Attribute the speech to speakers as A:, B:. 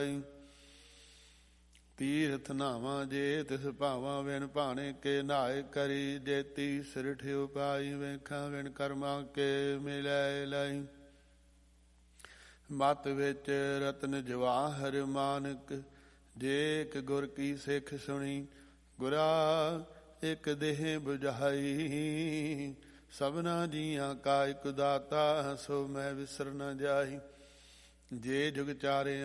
A: ਤੀਰਥ ਨਾਵਾਂ ਜੇ ਤਿਸ ਭਾਵਾਂ ਵਿਣ ਭਾਣੇ ਕੇ ਨਹਾਏ ਕਰੀ ਜੇਤੀ ਸਿਰਠ ਉਪਾਈ ਵੇਖਾਂ ਵਿਣ ਕਰਮਾਂ ਕੇ ਮਿਲੈ ਲਈ। ਮਤ ਵਿੱਚ ਰਤਨ ਜਵਾਹਰ ਮਾਨਕ ਜੇ ਇੱਕ ਗੁਰ ਕੀ ਸਿੱਖ ਸੁਣੀ ਗੁਰਾ ਇੱਕ ਦੇਹ ਬੁਝਾਈ। ਸਭਨਾ ਜੀਆਂ ਕਾ ਇਕ ਦਾਤਾ ਸੋ ਮੈਂ ਵਿਸਰ ਨ ਜਾਈ। ਜੇ ਜੁਗ ਚਾਰੇ